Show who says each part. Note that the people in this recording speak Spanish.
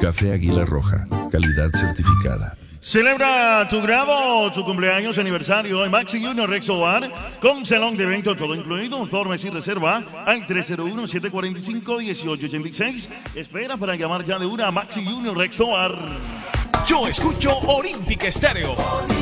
Speaker 1: Café Águila Roja, calidad certificada.
Speaker 2: Celebra tu grado, tu cumpleaños, aniversario en Maxi Junior Rexo Bar con salón de evento todo incluido. Informes y reserva al 301-745-1886. Espera para llamar ya de una a Maxi Junior Rexo Bar.
Speaker 3: Yo escucho Olímpica Estéreo.